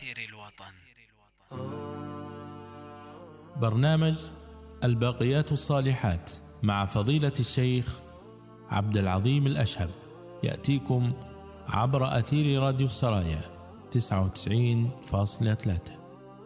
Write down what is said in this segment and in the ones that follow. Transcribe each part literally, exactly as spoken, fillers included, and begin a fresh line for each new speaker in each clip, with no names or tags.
خير الوطن.
برنامج الباقيات الصالحات مع فضيلة الشيخ عبد العظيم الأشهب يأتيكم عبر أثير راديو السرايا تسعة وتسعين فاصلة ثلاثة.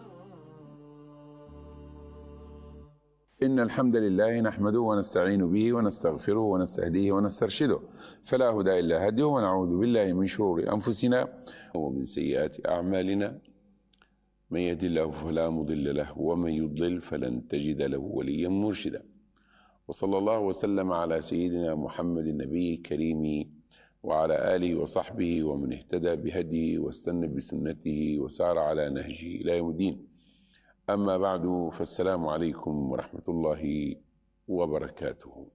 إن الحمد لله نحمده ونستعين به ونستغفره ونستهديه ونسترشده، فلا هدى إلا هديه، ونعوذ بالله من شرور أنفسنا ومن سيئات أعمالنا، من يهد الله فلا مضل له ومن يضلل فلن تجد له وليا مرشدا. وصلى الله وسلم على سيدنا محمد النبي الكريم وعلى آله وصحبه ومن اهتدى بهديه واستنى بسنته وسار على نهجه إلى يوم الدين. أما بعد، فالسلام عليكم ورحمة الله وبركاته.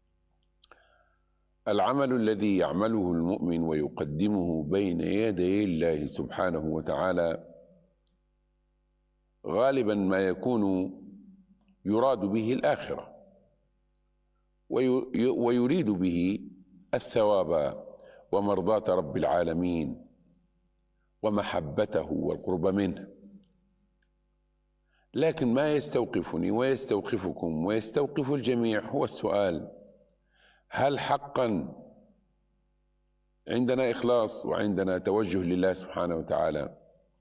العمل الذي يعمله المؤمن ويقدمه بين يدي الله سبحانه وتعالى غالبا ما يكون يراد به الآخرة ويريد به الثواب ومرضاة رب العالمين ومحبته والقرب منه. لكن ما يستوقفني ويستوقفكم ويستوقف الجميع هو السؤال: هل حقا عندنا إخلاص وعندنا توجه لله سبحانه وتعالى؟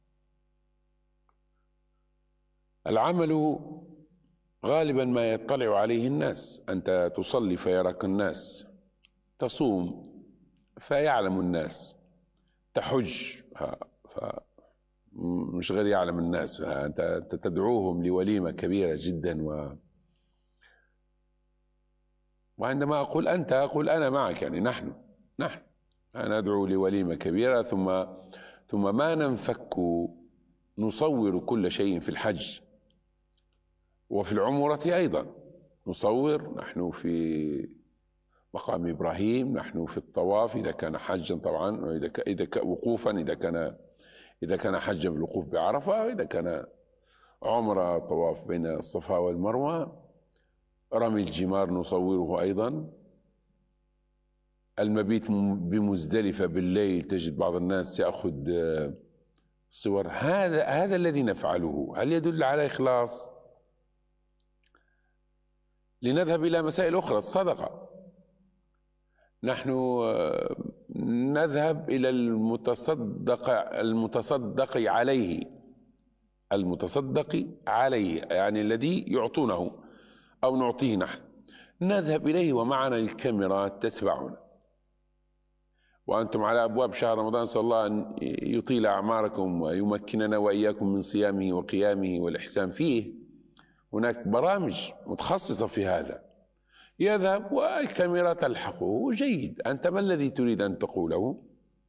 العمل غالبا ما يطلع عليه الناس. أنت تصلي فيراك الناس، تصوم فيعلم الناس، تحج ف... مش غير يعلم الناس، أنت تدعوهم لوليمة كبيرة جدا. و... وعندما أقول أنت أقول أنا معك، يعني نحن نحن ندعو لوليمة كبيرة، ثم ثم ما ننفك نصور كل شيء في الحج وفي العمرة أيضا نصور. نحن في مقام إبراهيم، نحن في الطواف إذا كان حجا طبعا، وإذا إذا كان وقوفا، إذا كان إذا كان حجا بالوقوف بعرفة، وإذا كان عمرة طواف بين الصفا والمروة، رمي الجمار نصوره أيضا، المبيت بمزدلفة بالليل تجد بعض الناس يأخذ صور. هذا هذا الذي نفعله هل يدل على إخلاص؟ لنذهب إلى مسائل أخرى. الصدقة، نحن نذهب إلى المتصدق المتصدق عليه المتصدق عليه يعني الذي يعطونه أو نعطيه نحن، نذهب إليه ومعنا الكاميرات تتبعنا، وأنتم على أبواب شهر رمضان، صلى الله أن يطيل أعماركم ويمكننا وإياكم من صيامه وقيامه والإحسان فيه. هناك برامج متخصصة في هذا، يذهب والكاميرا تلحقه. جيد، أنت ما الذي تريد أن تقوله؟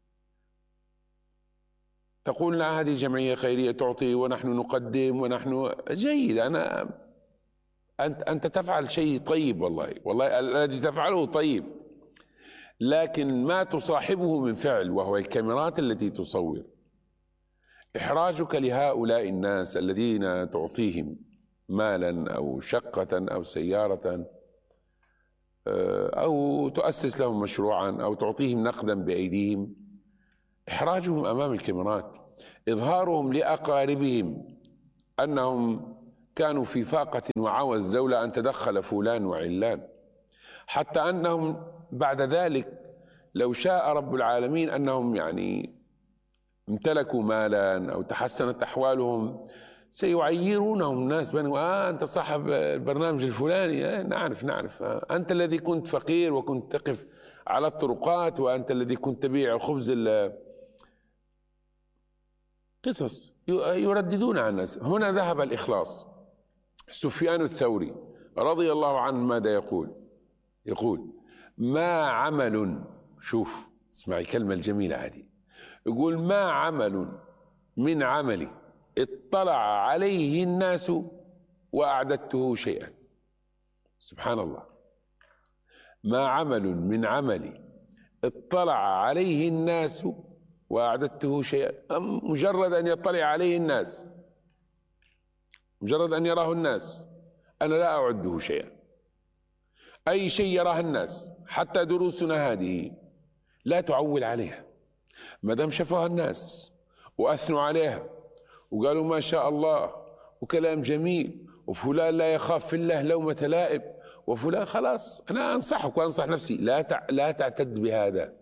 تقول لنا هذه جمعية خيرية تعطي ونحن نقدم ونحن جيد. أنا أنت أنت تفعل شيء طيب، والله والله الذي تفعله طيب، لكن ما تصاحبه من فعل وهو الكاميرات التي تصور. إحراجك لهؤلاء الناس الذين تعطيهم مالا أو شقة أو سيارة أو تؤسس لهم مشروعا أو تعطيهم نقدا بأيديهم، إحراجهم أمام الكاميرات، إظهارهم لأقاربهم أنهم كانوا في فاقة وعوز لولا أن تدخل فلان وعلان، حتى أنهم بعد ذلك لو شاء رب العالمين أنهم يعني امتلكوا مالا أو تحسنت أحوالهم سيعيرونهم الناس بأنه آه أنت صاحب البرنامج الفلاني، آه نعرف نعرف آه أنت الذي كنت فقير وكنت تقف على الطرقات، وأنت الذي كنت تبيع خبز. قصص يرددون عن الناس. هنا ذهب الإخلاص. سفيان الثوري رضي الله عنه ماذا يقول؟ يقول: ما عمل، شوف اسمعي الكلمة الجميلة هذه، يقول: ما عمل من عملي اطلع عليه الناس وأعددته شيئا. سبحان الله. ما عمل من عملي اطلع عليه الناس وأعددته شيئا. مجرد أن يطلع عليه الناس، مجرد أن يراه الناس، أنا لا أعده شيئا. أي شيء يراه الناس، حتى دروسنا هذه لا تعول عليها، ما دام شافوها الناس وأثنوا عليها وقالوا ما شاء الله وكلام جميل، وفلان لا يخاف في الله لومة لائم، وفلان خلاص. أنا أنصحك وأنصح نفسي، لا تع... لا تعتد بهذا،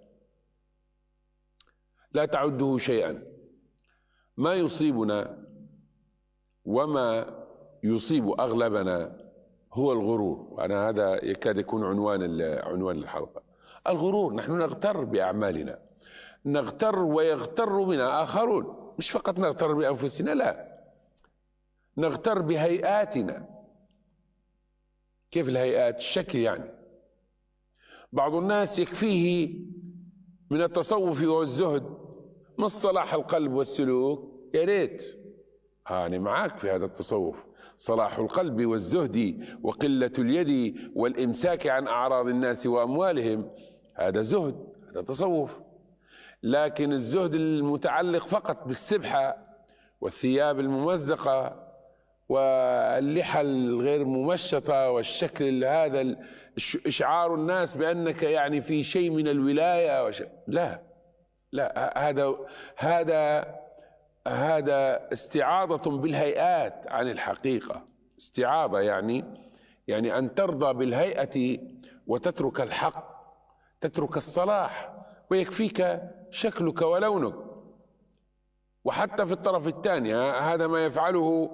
لا تعده شيئا. ما يصيبنا وما يصيب أغلبنا هو الغرور، وأنا هذا يكاد يكون عنوان عنوان الحلقة. الغرور، نحن نغتر بأعمالنا، نغتر ويغتر بنا آخرون، مش فقط نغتر بأنفسنا، لا، نغتر بهيئاتنا. كيف الهيئات؟ الشكل يعني. بعض الناس يكفيه من التصوف والزهد من صلاح القلب والسلوك، يا ريت أنا معاك في هذا التصوف، صلاح القلب والزهد وقلة اليد والإمساك عن أعراض الناس وأموالهم، هذا زهد، هذا تصوف. لكن الزهد المتعلق فقط بالسبحة والثياب الممزقة واللحى الغير ممشطة والشكل هذا، إشعار الناس بأنك يعني في شيء من الولاية وش... لا لا، هذا هذا هذا استعاضة بالهيئات عن الحقيقة. استعاضة يعني يعني أن ترضى بالهيئة وتترك الحق، تترك الصلاح، ويكفيك شكلك ولونك. وحتى في الطرف الثاني هذا ما يفعله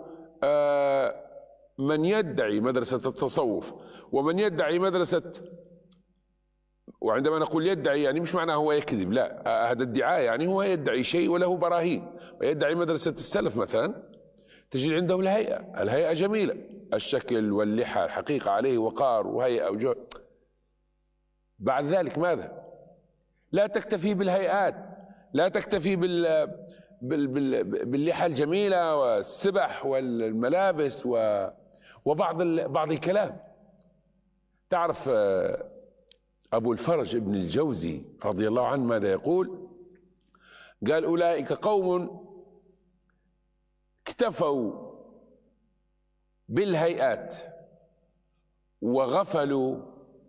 من يدعي مدرسة التصوف ومن يدعي مدرسة، وعندما نقول يدعي يعني مش معناه هو يكذب، لا، هذا ادعاء يعني هو يدعي شيء وله براهين. ويدعي مدرسة السلف مثلا، تجد عنده الهيئة، الهيئة جميلة، الشكل واللحى الحقيقة عليه وقار وهيئة وجو. بعد ذلك ماذا؟ لا تكتفي بالهيئات، لا تكتفي بال باللحى الجميلة والسبح والملابس و... وبعض ال... بعض الكلام. تعرف أبو الفرج ابن الجوزي رضي الله عنه ماذا يقول؟ قال أولئك قوم اكتفوا بالهيئات وغفلوا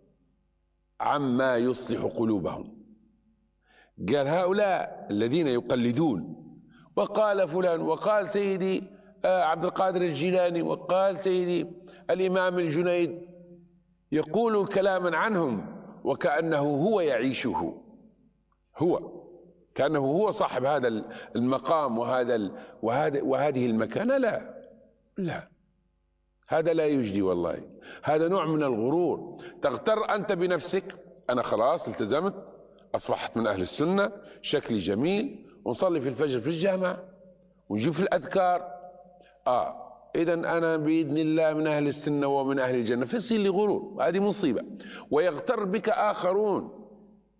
عما يصلح قلوبهم. قال هؤلاء الذين يقلدون، وقال فلان، وقال سيدي عبد القادر الجيلاني، وقال سيدي الإمام الجنيد، يقول كلاما عنهم وكأنه هو يعيشه، هو كأنه هو صاحب هذا المقام وهذا وهذا وهذه المكانة. لا لا، هذا لا يجدي والله، هذا نوع من الغرور. تغتر أنت بنفسك، أنا خلاص التزمت، أصبحت من أهل السنة، شكلي جميل، ونصلي في الفجر في الجامع ونجيب في الأذكار، آه إذا أنا بإذن الله من أهل السنة ومن أهل الجنة، فيصير لي غرور، هذه مصيبة. ويغتر بك آخرون،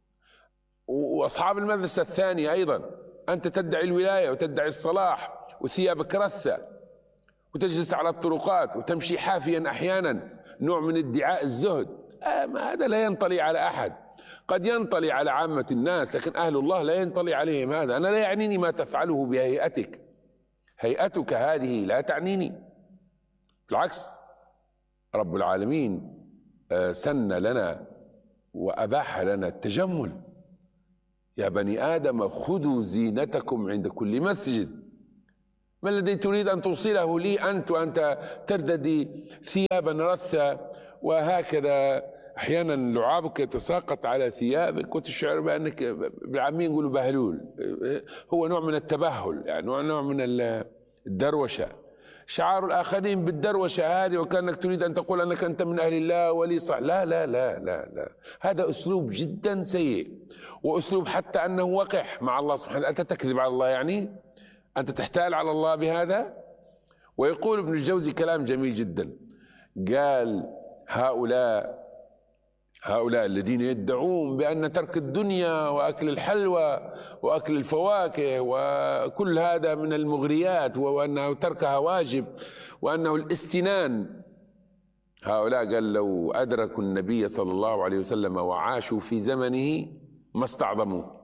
وأصحاب المدرسة الثانية أيضا، أنت تدعي الولاية وتدعي الصلاح وثيابك رثة وتجلس على الطرقات وتمشي حافيا أحيانا، نوع من ادعاء الزهد. آه ما هذا لا ينطلي على أحد، قد ينطلي على عامة الناس، لكن أهل الله لا ينطلي عليهم هذا. أنا لا يعنيني ما تفعله بهيئتك، هيئتك هذه لا تعنيني، بالعكس رب العالمين سن لنا وأباح لنا التجمل. يا بني آدم خذوا زينتكم عند كل مسجد. ما الذي تريد أن توصله لي أنت وأنت ترتدي ثيابا رثة وهكذا، أحيانا لعابك يتساقط على ثيابك وتشعر بأنك بالعامية يقولوا بهلول، هو نوع من التبهل، يعني نوع من الدروشة، شعار الآخرين بالدروشة هذه، وكأنك تريد أن تقول أنك أنت من أهل الله ولي صح. لا لا لا لا لا، هذا أسلوب جدا سيء، وأسلوب حتى أنه وقح مع الله سبحانه. أنت تكذب على الله، يعني أنت تحتال على الله بهذا. ويقول ابن الجوزي كلام جميل جدا، قال هؤلاء هؤلاء الذين يدعون بأن ترك الدنيا وأكل الحلوى وأكل الفواكه وكل هذا من المغريات، وأنه تركها واجب، وأنه الاستنان، هؤلاء قال لو أدركوا النبي صلى الله عليه وسلم وعاشوا في زمنه ما استعظموه.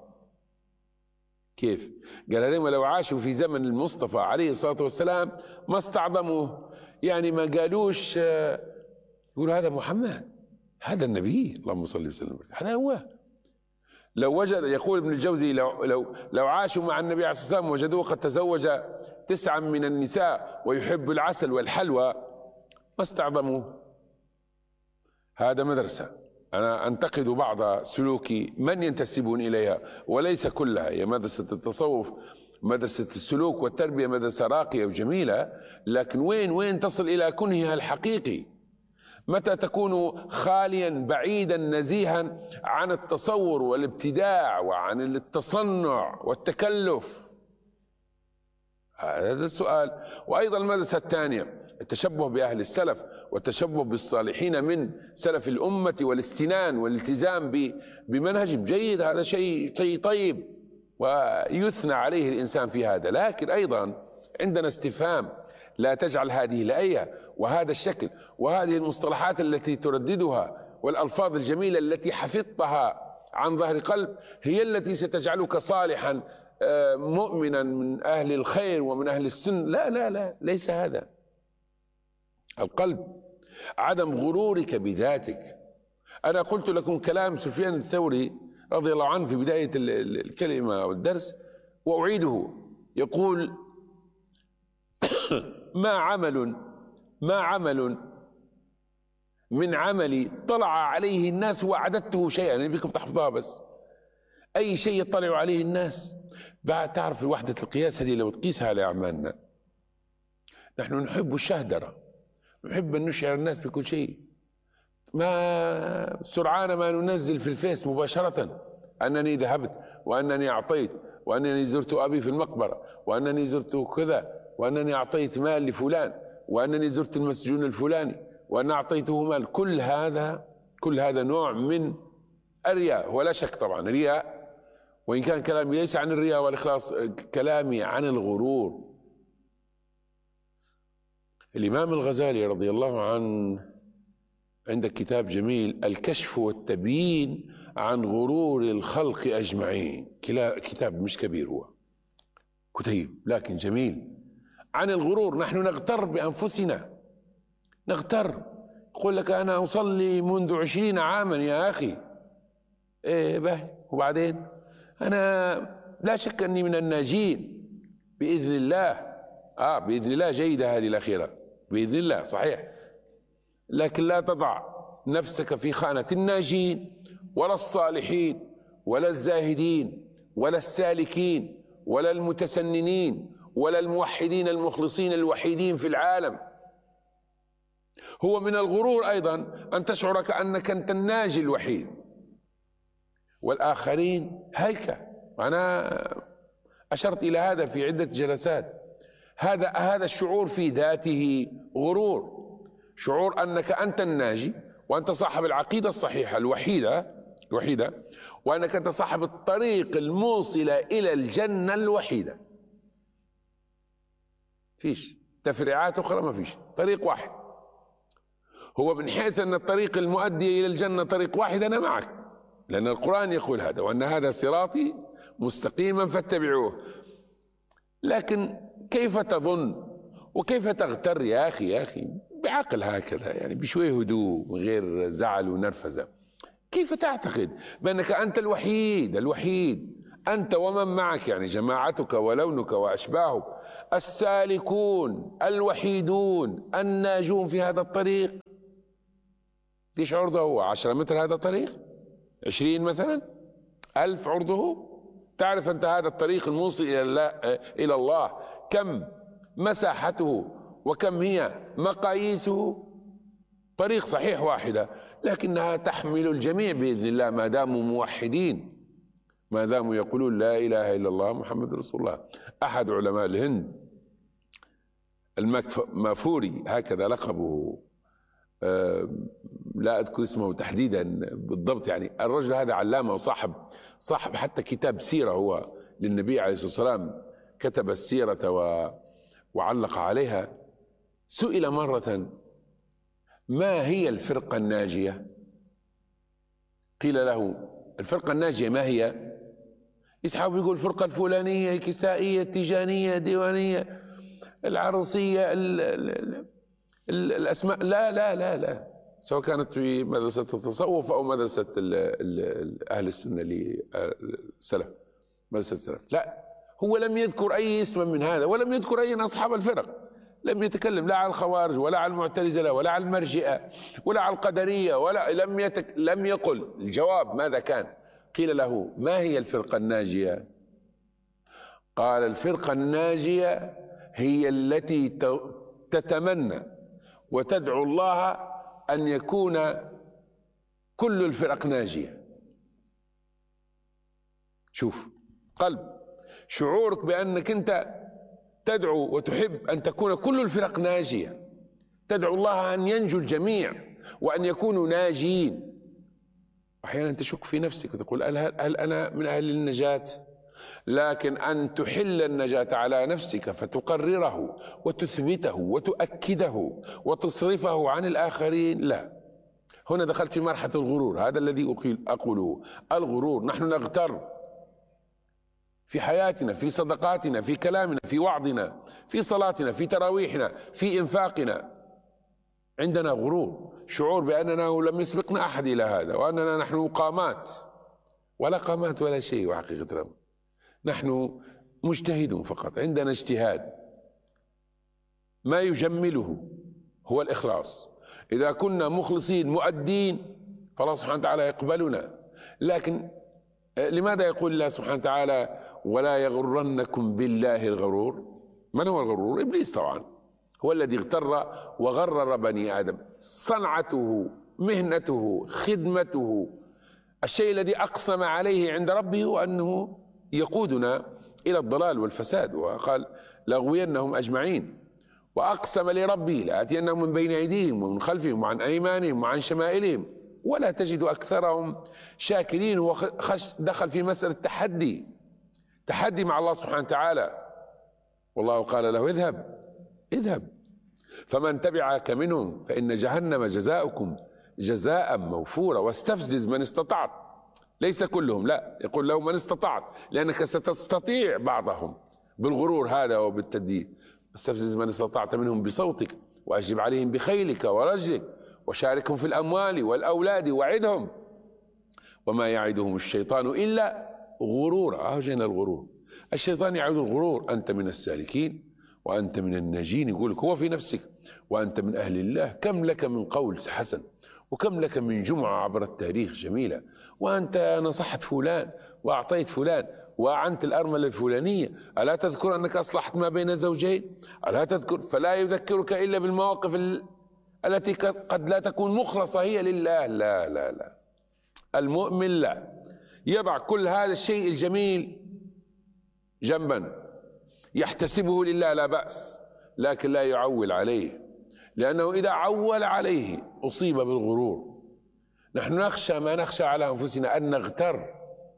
كيف؟ قال هذين لو عاشوا في زمن المصطفى عليه الصلاة والسلام ما استعظموه، يعني ما قالوش يقولوا هذا محمد، هذا النبي، اللهم صل وسلم، هذا هو. لو وجد، يقول ابن الجوزي، لو لو لو عاشوا مع النبي عليه الصلاة والسلام وجدوه قد تزوج تسعا من النساء ويحب العسل والحلوى ما استعظموه. هذا مدرسة. أنا أنتقد بعض سلوك من ينتسبون إليها وليس كلها. هي مدرسة التصوف، مدرسة السلوك والتربية مدرسة راقية وجميلة، لكن وين وين تصل إلى كنهها الحقيقي؟ متى تكون خاليا بعيدا نزيها عن التصور والابتداع وعن التصنع والتكلف؟ هذا السؤال. وأيضا المدرسة الثانية التشبه بأهل السلف والتشبه بالصالحين من سلف الأمة والاستنان والالتزام بمنهج جيد. هذا شيء شيء طيب ويثنى عليه الإنسان في هذا. لكن أيضا عندنا استفهام: لا تجعل هذه الآية وهذا الشكل وهذه المصطلحات التي ترددها والألفاظ الجميلة التي حفظتها عن ظهر قلب هي التي ستجعلك صالحا مؤمنا من أهل الخير ومن أهل السنة. لا لا لا، ليس هذا. القلب عدم غرورك بذاتك. أنا قلت لكم كلام سفيان الثوري رضي الله عنه في بداية الكلمة أو الدرس وأعيده. يقول: ما عمل ما عمل من عملي طلع عليه الناس وعددته شيئا. يعني بكم تحفظها، بس أي شيء يطلع عليه الناس. بعد تعرف وحدة القياس هذه لو تقيسها لأعمالنا، نحن نحب الشهدرة، نحب أن نشعر الناس بكل شيء. ما سرعان ما ننزل في الفيس مباشرة أنني ذهبت وأنني أعطيت وأنني زرت أبي في المقبرة وأنني زرت كذا وأنني أعطيت مال لفلان وأنني زرت المسجون الفلاني وأن أعطيته مال. كل هذا كل هذا نوع من الرياء، ولا شك طبعا رياء، وإن كان كلامي ليس عن الرياء والإخلاص، كلامي عن الغرور. الإمام الغزالي رضي الله عنه عندك كتاب جميل، الكشف والتبيين عن غرور الخلق أجمعين. كتاب مش كبير، هو كتيب لكن جميل عن الغرور. نحن نغتر بأنفسنا، نغتر. يقول لك أنا أصلي منذ عشرين عاما يا أخي. إيه به، وبعدين أنا لا شك أني من الناجين بإذن الله. آه بإذن الله جيدة هذه الأخيرة، بإذن الله صحيح، لكن لا تضع نفسك في خانة الناجين ولا الصالحين ولا الزاهدين ولا السالكين ولا المتسننين ولا الموحدين المخلصين الوحيدين في العالم. هو من الغرور أيضا أن تشعر كأنك أنت الناجي الوحيد والآخرين هيك. أنا أشرت إلى هذا في عدة جلسات. هذا هذا الشعور في ذاته غرور، شعور أنك أنت الناجي وأنت صاحب العقيدة الصحيحة الوحيدة الوحيدة وأنك أنت صاحب الطريق الموصلة إلى الجنة الوحيدة. فيش تفريعات أخرى، ما فيش، طريق واحد. هو من حيث أن الطريق المؤدي إلى الجنة طريق واحد أنا معك، لأن القرآن يقول هذا، وأن هذا صراطي مستقيما فاتبعوه. لكن كيف تظن وكيف تغتر يا أخي يا أخي بعقل هكذا، يعني بشوي هدوء من غير زعل ونرفزة، كيف تعتقد بأنك أنت الوحيد الوحيد أنت ومن معك، يعني جماعتك ولونك وأشباهك، السالكون الوحيدون الناجون في هذا الطريق؟ ليش عرضه هو عشرة متر هذا الطريق؟ عشرين مثلا؟ ألف عرضه؟ تعرف أنت هذا الطريق الموصل إلى الله, إلى الله كم مساحته وكم هي مقاييسه؟ طريق صحيح واحدة، لكنها تحمل الجميع بإذن الله ما داموا موحدين، ما داموا يقولون لا إله إلا الله محمد رسول الله. أحد علماء الهند المافوري هكذا لقبه، أه لا أذكر اسمه تحديدا بالضبط، يعني الرجل هذا علامة وصاحب صاحب حتى كتاب سيرة هو للنبي عليه الصلاة والسلام، كتب السيرة و وعلق عليها. سئل مرة ما هي الفرقة الناجية؟ قيل له الفرقة الناجية ما هي؟ يسحب يقول الفرقة الفلانية الكسائية التيجانية الديوانية العروسية ال ال ال الأسماء. لا لا لا لا سواء كانت في مدرسة التصوف أو مدرسة ال ال أهل السنة للسلف، مدرسة السلف. لا، هو لم يذكر أي اسم من هذا، ولم يذكر أي أصحاب الفرق. لم يتكلم لا على الخوارج ولا على المعتزلة ولا على المرجئة ولا على القدرية، ولا لم يتك لم يقل. الجواب ماذا كان؟ قيل له ما هي الفرقة الناجية؟ قال الفرقة الناجية هي التي تتمنى وتدعو الله أن يكون كل الفرق ناجية. شوف، قلب شعورك بأنك أنت تدعو وتحب أن تكون كل الفرق ناجية، تدعو الله أن ينجو الجميع وأن يكونوا ناجين. أحيانا تشك في نفسك وتقول هل, هل أنا من أهل النجاة؟ لكن أن تحل النجاة على نفسك فتقرره وتثبته وتؤكده وتصرفه عن الآخرين، لا. هنا دخلت في مرحلة الغرور. هذا الذي أقوله، الغرور. نحن نغتر في حياتنا، في صدقاتنا، في كلامنا، في وعظنا، في صلاتنا، في تراويحنا، في إنفاقنا. عندنا غرور، شعور بأننا لم يسبقنا أحد إلى هذا، وأننا نحن قامات. ولا قامات ولا شيء. وحقيقة الأمر نحن مجتهدون فقط، عندنا اجتهاد. ما يجمله هو الإخلاص. إذا كنا مخلصين مؤدين فالله سبحانه وتعالى يقبلنا. لكن لماذا يقول الله سبحانه وتعالى ولا يغرنكم بالله الغرور؟ من هو الغرور؟ إبليس طبعا، هو الذي اغتر وغرر بني آدم. صنعته، مهنته، خدمته، الشيء الذي أقسم عليه عند ربه وأنه يقودنا إلى الضلال والفساد، وقال لأغوينهم أجمعين. وأقسم لربه لآتينهم من بين أيديهم ومن خلفهم وعن أيمانهم وعن شمائلهم ولا تجد أكثرهم شاكرين. ودخل في مسألة تحدي، تحدي مع الله سبحانه وتعالى. والله قال له اذهب اذهب فمن تبعك منهم فإن جهنم جزاؤكم جزاء موفورا واستفزز من استطعت. ليس كلهم، لا، يقول له من استطعت، لأنك ستستطيع بعضهم بالغرور هذا وبالتدليل. استفزز من استطعت منهم بصوتك وأجب عليهم بخيلك ورجلك وشاركهم في الأموال والأولاد وعدهم وما يعدهم الشيطان إلا غرورا. أهجنا الغرور. الشيطان يعد الغرور. أنت من السالكين وأنت من الناجين، يقولك هو في نفسك، وأنت من أهل الله. كم لك من قول حسن، وكم لك من جمعة عبر التاريخ جميلة، وأنت نصحت فلان وأعطيت فلان وأعنت الأرملة الفلانية. ألا تذكر أنك أصلحت ما بين زوجين؟ ألا تذكر؟ فلا يذكرك إلا بالمواقف التي قد لا تكون مخلصة هي لله. لا لا لا، المؤمن لا، يضع كل هذا الشيء الجميل جنبا، يحتسبه لله لا بأس، لكن لا يعول عليه، لأنه إذا عول عليه أصيب بالغرور. نحن نخشى ما نخشى على أنفسنا، أن نغتر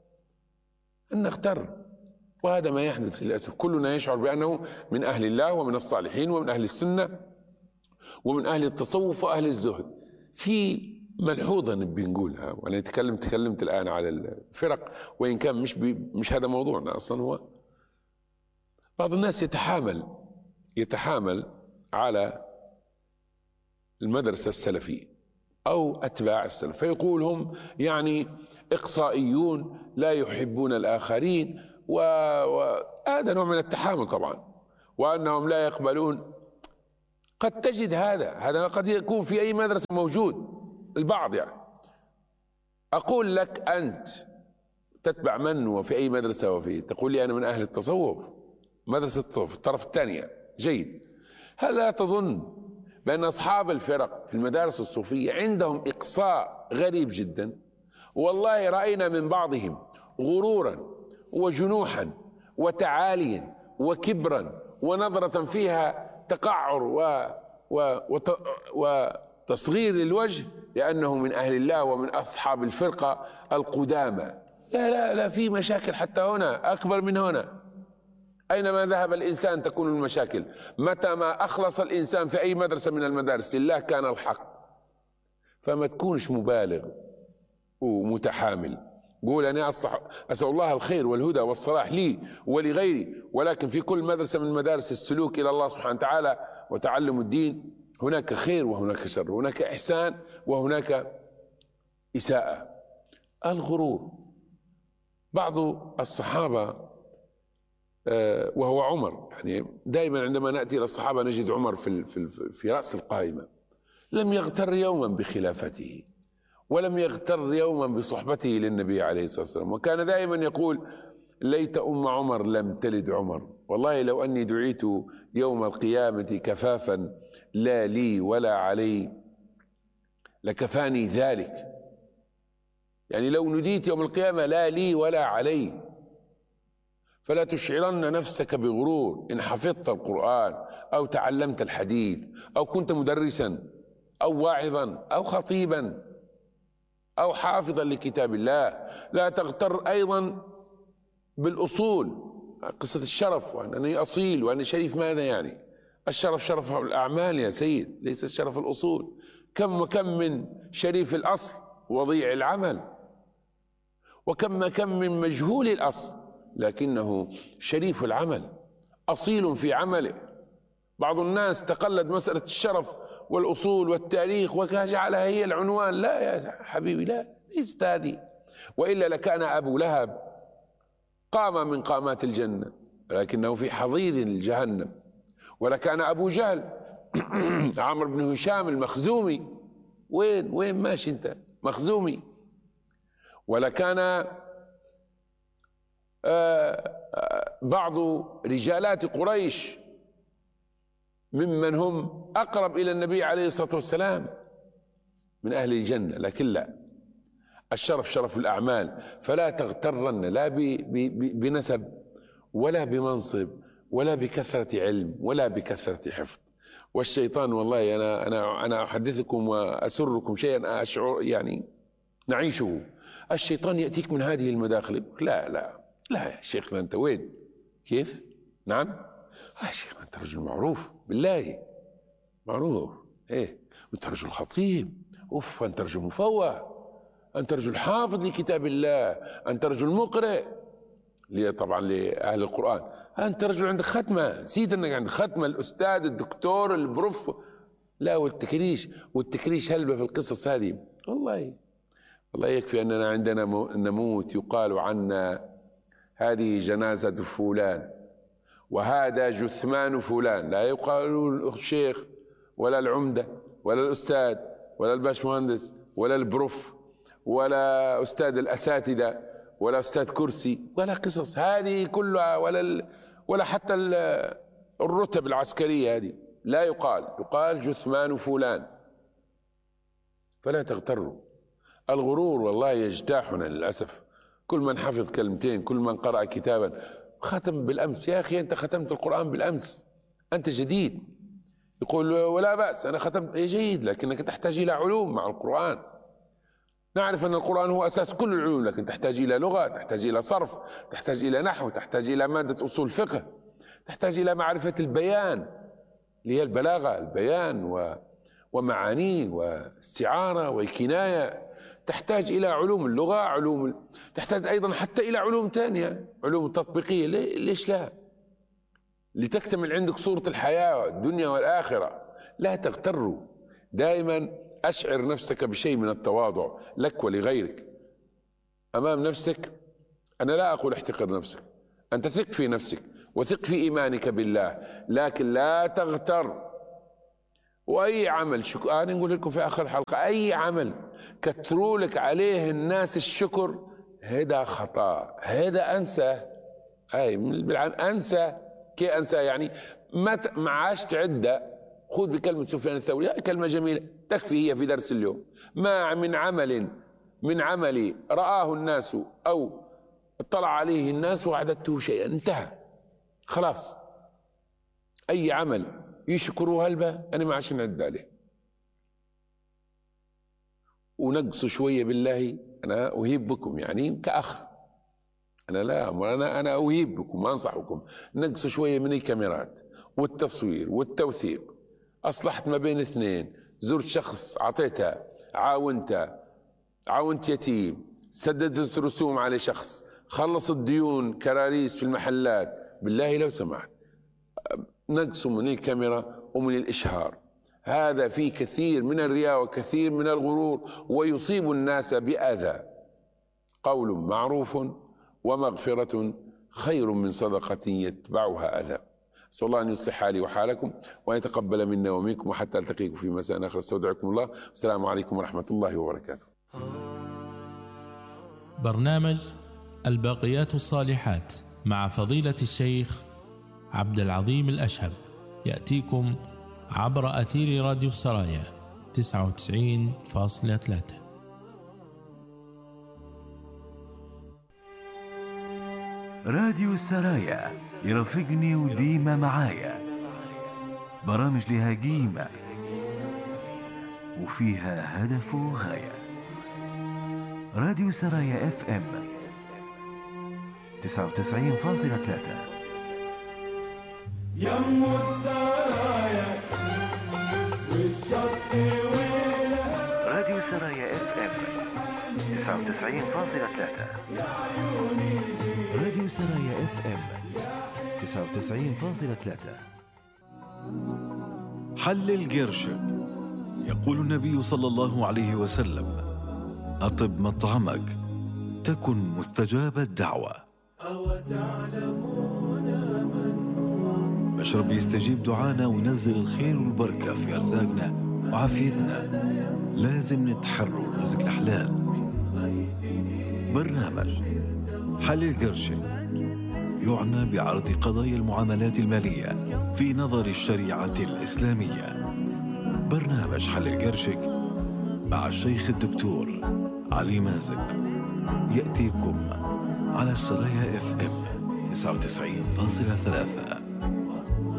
أن نغتر وهذا ما يحدث للأسف. كلنا يشعر بأنه من أهل الله ومن الصالحين ومن أهل السنة ومن أهل التصوف وأهل الزهد. في ملحوظة نبي نقولها، وأنا تكلمت تكلمت الآن على الفرق، وإن كان مش مش هذا موضوعنا أصلا. هو بعض الناس يتحامل يتحامل على المدرسة السلفية أو أتباع السلف، فيقول هم يعني إقصائيون لا يحبون الآخرين، وهذا نوع من التحامل طبعا، وأنهم لا يقبلون. قد تجد هذا هذا قد يكون في أي مدرسة موجود البعض. يعني أقول لك أنت تتبع من وفي أي مدرسة وفي، تقول لي أنا من أهل التصوف، مدرسة التصوف الطرف الثانية، جيد. هل لا تظن بأن أصحاب الفرق في المدارس الصوفية عندهم إقصاء غريب جدا؟ والله رأينا من بعضهم غرورا وجنوحا وتعاليا وكبرا ونظرة فيها تقعر و و وتصغير للوجه لأنه من أهل الله ومن أصحاب الفرقة القدامى. لا لا لا، في مشاكل حتى هنا أكبر من هنا. أينما ذهب الإنسان تكون المشاكل. متى ما أخلص الإنسان في أي مدرسة من المدارس لله كان الحق. فما تكونش مبالغ ومتحامل. قول أنا أسأل الله الخير والهدى والصلاح لي ولغيري، ولكن في كل مدرسة من مدارس السلوك إلى الله سبحانه وتعالى وتعلم الدين هناك خير وهناك شر، هناك إحسان وهناك إساءة. الغرور، بعض الصحابة وهو عمر، يعني دائما عندما نأتي إلى الصحابة نجد عمر في في في رأس القائمة، لم يغتر يوما بخلافته ولم يغتر يوما بصحبته للنبي عليه الصلاة والسلام، وكان دائما يقول: ليت أم عمر لم تلد عمر، والله لو أني دعيت يوم القيامة كفافا لا لي ولا علي لكفاني ذلك. يعني لو نديت يوم القيامة لا لي ولا علي. فلا تشعرن نفسك بغرور إن حفظت القرآن أو تعلمت الحديث أو كنت مدرسا أو واعظا أو خطيبا أو حافظا لكتاب الله. لا تغتر أيضا بالأصول، قصة الشرف وأنني أصيل وأنا شريف. ماذا يعني؟ الشرف شرف الأعمال يا سيد، ليس الشرف الأصول. كم وكم من شريف الأصل وضيع العمل، وكم كم من مجهول الأصل لكنه شريف العمل أصيل في عمله. بعض الناس تقلد مسألة الشرف والأصول والتاريخ وجعلها هي العنوان. لا يا حبيبي، لا، ليست هذه، وإلا لكان أبو لهب قام من قامات الجنة لكنه في حضيض جهنم، ولكان أبو جهل عمرو بن هشام المخزومي، وين وين ماشي أنت مخزومي، ولكان بعض رجالات قريش ممن هم أقرب إلى النبي عليه الصلاة والسلام من أهل الجنة. لكن لا، الشرف شرف الأعمال. فلا تغترن لا بنسب ولا بمنصب ولا بكثرة علم ولا بكثرة حفظ. والشيطان، والله أنا أنا أنا أحدثكم وأسركم شيئا أشعر يعني نعيشه. الشيطان يأتيك من هذه المداخل، لا لا لا يا شيخنا أنت وين؟ كيف؟ نعم؟ يا شيخنا أنت رجل معروف، بالله معروف، إيه، أنت رجل خطيب، أوف، أنت رجل مفوه، أنت رجل حافظ لكتاب الله، أنت رجل مقرئ لي طبعا لأهل القرآن، أنت رجل عندك ختمة، نسيت أنك عندك ختمة، الأستاذ الدكتور البروف. لا، والتكريش والتكريش هلبة في القصص هذه. والله والله يكفي أننا عندنا نموت يقال عنا هذه جنازة فلان وهذا جثمان فلان، لا يقال الشيخ ولا العمدة ولا الأستاذ ولا الباشمهندس ولا البروف ولا أستاذ الأساتذة ولا أستاذ كرسي ولا قصص هذه كلها، ولا ولا حتى الرتب العسكرية هذه، لا يقال، يقال جثمان فلان. فلا تغتروا. الغرور والله يجتاحنا للأسف. كل من حفظ كلمتين، كل من قرأ كتابا، ختم بالأمس. يا أخي أنت ختمت القرآن بالأمس، أنت جديد. يقول ولا بأس أنا ختمت، إيه جيد، لكنك تحتاج إلى علوم مع القرآن. نعرف أن القرآن هو أساس كل العلوم، لكن تحتاج إلى لغة، تحتاج إلى صرف، تحتاج إلى نحو، تحتاج إلى مادة أصول فقه، تحتاج إلى معرفة البيان اللي هي البلاغة، البيان و ومعانيه واستعارة والكناية، تحتاج إلى علوم اللغة، علوم، تحتاج أيضا حتى إلى علوم ثانية، علوم تطبيقية. ليش لا؟ لتكتمل عندك صورة الحياة الدنيا والآخرة. لا تغتروا. دائما أشعر نفسك بشيء من التواضع لك ولغيرك أمام نفسك. أنا لا أقول احتقر نفسك، أنت ثق في نفسك وثق في إيمانك بالله، لكن لا تغتر. وأي عمل شك... أنا نقول لكم في آخر الحلقة، أي عمل كتروا لك عليه الناس الشكر، هذا خطأ، هذا أنسى. أي بالعام أنسى. كي أنسى يعني ما ما عادش تعدى. خذ بكلمة سفيان الثوري، كلمة جميلة تكفي هي في درس اليوم: ما من عمل من عملي رآه الناس أو اطلع عليه الناس وعددته شيئا، انتهى خلاص. أي عمل يشكروا هلبة أنا ما عادش نعد عليه، ونقصوا شوية بالله. أنا أهيب بكم يعني كأخ، أنا لا أنا أنا أهيب بكم وأنصحكم، نقصوا شوية من الكاميرات والتصوير والتوثيق. أصلحت ما بين اثنين، زرت شخص أعطيتها، عاونتها، عاونت يتيم، سددت رسوم على شخص، خلصت ديون كراريس في المحلات، بالله لو سمحت نقصوا من الكاميرا ومن الإشهار. هذا فيه كثير من الرياء وكثير من الغرور، ويصيب الناس بأذى. قول معروف ومغفرة خير من صدقة يتبعها أذى. أسأل الله أن يصلح حالي وحالكم وأن يتقبل منا ومنكم، وحتى ألتقيكم في مساء آخر. استودعكم الله، والسلام عليكم ورحمة الله وبركاته.
برنامج الباقيات الصالحات مع فضيلة الشيخ عبد العظيم الأشهب يأتيكم عبر أثير راديو السرايا تسعة وتسعين فاصلة ثلاثة.
راديو السرايا يرافقني وديما معايا، برامج لها قيمة وفيها هدف وغاية. راديو السرايا اف ام تسعة وتسعين فاصلة ثلاثة.
يم السرايا والشط ويلها.
راديو السرايا اف ام تسعة وتسعين فاصلة ثلاثة. راديو السرايا اف ام تسعة وتسعين فاصلة ثلاثة. حلل قرشك. يقول النبي صلى الله عليه وسلم: أطب مطعمك تكن مستجاب الدعوة. مشرب يستجيب دعانا وينزل الخير والبركة في أرزاقنا وعافيتنا. لازم نتحروا الرزق الحلال. برنامج حلل قرشك يعنى بعرض قضايا المعاملات المالية في نظر الشريعة الإسلامية. برنامج حلل قرشك مع الشيخ الدكتور علي مازق يأتيكم على السرايا اف ام تسعة وتسعين فاصلة ثلاثة.